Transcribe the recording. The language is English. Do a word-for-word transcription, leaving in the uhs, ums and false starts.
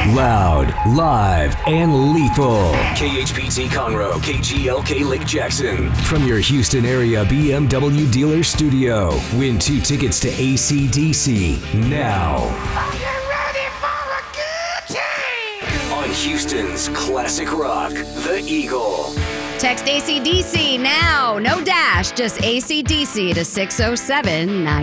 Loud, live, and lethal. K H P T Conroe, K G L K Lake Jackson. From your Houston area B M W dealer studio. Win two tickets to A C D C now. Are you ready for a good time? On Houston's classic rock, The Eagle. Text A C D C now. No dash, just A C D C to six oh seven nine.